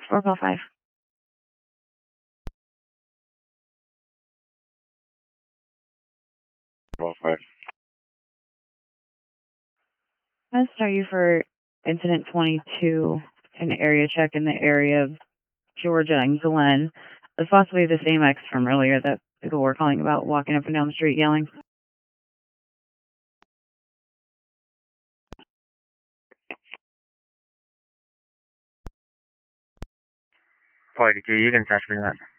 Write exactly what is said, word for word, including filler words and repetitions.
four call five. Call five. I'll start you for incident twenty-two, an area check in the area of Georgia and Glen. It's possibly the same ex from earlier that people were calling about walking up and down the street yelling. forty-two, you can touch me that.